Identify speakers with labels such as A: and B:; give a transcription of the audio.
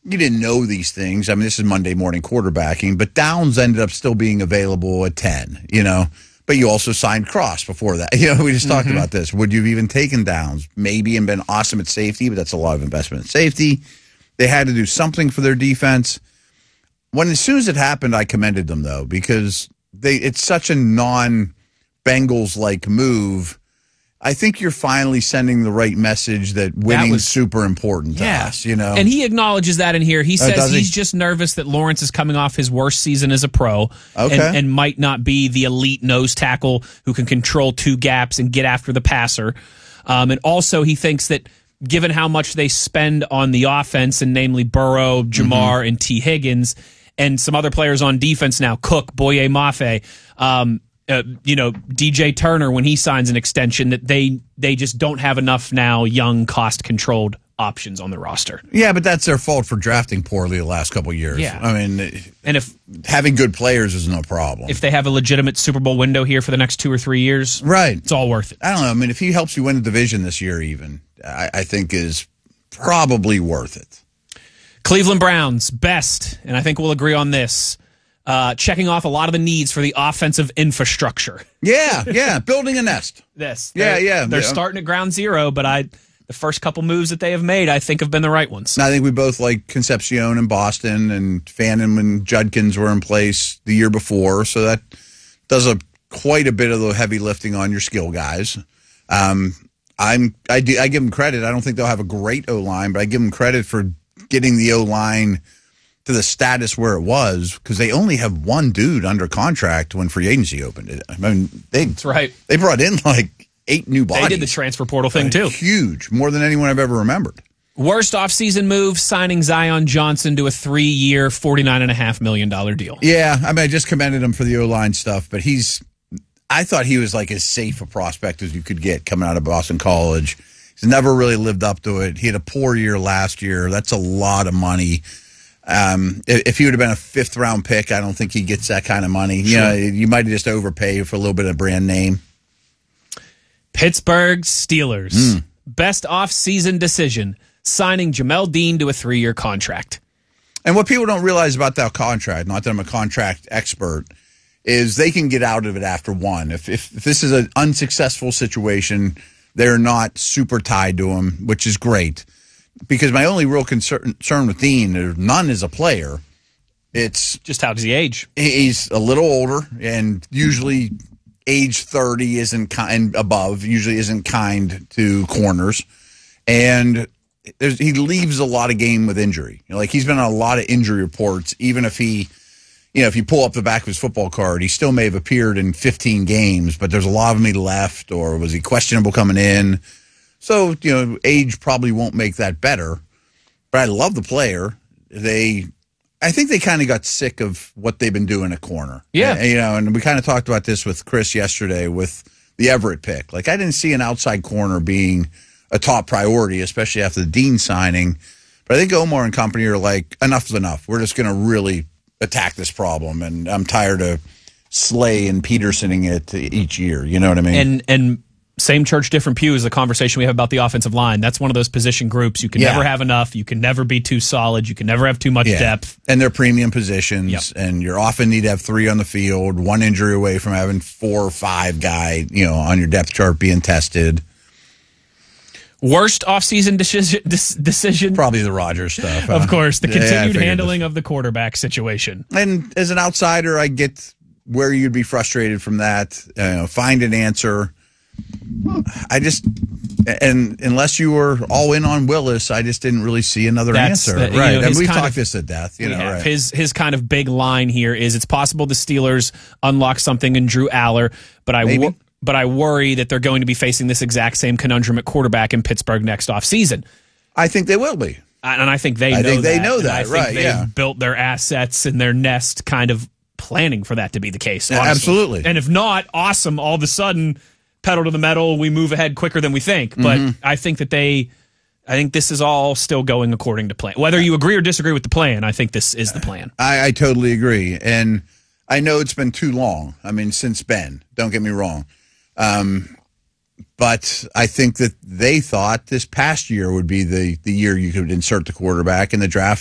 A: you didn't know these things. I mean, this is Monday morning quarterbacking, but Downs ended up still being available at 10, But you also signed Cross before that. We just talked about this. Would you have even taken Downs? Maybe, and been awesome at safety, but that's a lot of investment in safety. They had to do something for their defense. As soon as it happened, I commended them, though, because it's such a non-Bengals-like move. I think you're finally sending the right message that winning is super important to us,
B: And he acknowledges that in here. He says he's just nervous that Lawrence is coming off his worst season as a pro and might not be the elite nose tackle who can control two gaps and get after the passer. And also he thinks that given how much they spend on the offense, and namely Burrow, Jamar, and T. Higgins, and some other players on defense now, Cook, Boye Mafe, DJ Turner, when he signs an extension, that they just don't have enough now young, cost-controlled options on the roster.
A: Yeah, but that's their fault for drafting poorly the last couple of years.
B: Yeah.
A: I mean,
B: and if
A: having good players is no problem.
B: If they have a legitimate Super Bowl window here for the next 2 or 3 years,
A: right,
B: it's all worth it.
A: I don't know. I mean, if he helps you win the division this year even, I think is probably worth it.
B: Cleveland Browns, best, and I think we'll agree on this, checking off a lot of the needs for the offensive infrastructure.
A: Yeah, building a nest.
B: They're starting at ground zero, but the first couple moves that they have made, I think, have been the right ones.
A: I think we both like Concepcion in Boston, and Fannin when Judkins were in place the year before, so that does quite a bit of the heavy lifting on your skill guys. I give them credit. I don't think they'll have a great O-line, but I give them credit for getting the O-line to the status where it was, because they only have one dude under contract when free agency opened. I mean,
B: that's right.
A: They brought in like 8 new bodies.
B: They did the transfer portal thing too.
A: Huge, more than anyone I've ever remembered.
B: Worst offseason move, signing Zion Johnson to a 3-year, $49.5 million deal.
A: Yeah, I mean, I just commended him for the O-line stuff, but I thought he was like as safe a prospect as you could get coming out of Boston College. He's never really lived up to it. He had a poor year last year. That's a lot of money. If he would have been a 5th-round pick, I don't think he gets that kind of money.
B: Sure.
A: You might just overpay for a little bit of brand name.
B: Pittsburgh Steelers. Best off-season decision, signing Jamel Dean to a 3-year contract.
A: And what people don't realize about that contract, not that I'm a contract expert, is they can get out of it after one. If this is an unsuccessful situation, they're not super tied to him, which is great. Because my only real concern with Dean, or none as a player, it's
B: just how does he age?
A: He's a little older, and usually age 30 and above usually isn't kind to corners, and he leaves a lot of game with injury. Like, he's been on a lot of injury reports. Even if if you pull up the back of his football card, he still may have appeared in 15 games, but there's a lot of them he left, or was he questionable coming in? So, age probably won't make that better. But I love the player. I think they kind of got sick of what they've been doing at corner.
B: Yeah.
A: And we kind of talked about this with Chris yesterday with the Everett pick. Like, I didn't see an outside corner being a top priority, especially after the Dean signing. But I think Omar and company are like, enough's enough. We're just going to really attack this problem. And I'm tired of Slay and Petersoning it each year. You know what I mean?
B: And same church, different pew is the conversation we have about the offensive line. That's one of those position groups. You can never have enough. You can never be too solid. You can never have too much depth.
A: And they're premium positions, and you often need to have 3 on the field, 1 injury away from having 4 or 5 guy, on your depth chart being tested.
B: Worst offseason decision?
A: Probably the Rodgers stuff.
B: Of course, the continued handling of the quarterback situation.
A: And as an outsider, I get where you'd be frustrated from that. Find an answer. Unless you were all in on Willis, I just didn't really see another answer. Right. And we've talked this to death. Right.
B: His kind of big line here is it's possible the Steelers unlock something in Drew Aller, but I worry that they're going to be facing this exact same conundrum at quarterback in Pittsburgh next offseason.
A: I think they will be.
B: And I think they know that. I think they've built their assets and their nest kind of planning for that to be the case. Honestly.
A: Absolutely.
B: And if not, awesome. All of a sudden, pedal to the metal, we move ahead quicker than we think. But I think this is all still going according to plan. Whether you agree or disagree with the plan, I think this is the plan.
A: I totally agree. And I know it's been too long. I mean, since Ben, don't get me wrong. But I think that they thought this past year would be the year you could insert the quarterback in the draft.